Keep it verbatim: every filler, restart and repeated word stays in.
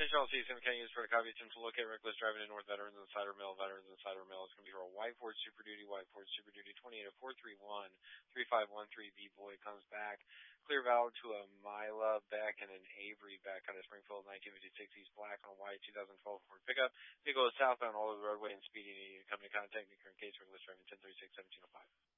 Information all season can use for the copy to look at reckless driving in North Veterans and Cider Mill. Veterans and Cider Mill is going to be for a white Ford Super Duty, white Ford Super Duty twenty-eight oh four three one three five one three. B-Boy comes back. Clear valid to a Mila Beck and an Avery Beck on a Springfield nineteen fifty-six East Black on a white two thousand twelve Ford pickup. Vehicle is southbound all over the roadway and speeding. You come to contact me. Current case reckless driving ten thirty-six seventeen oh five.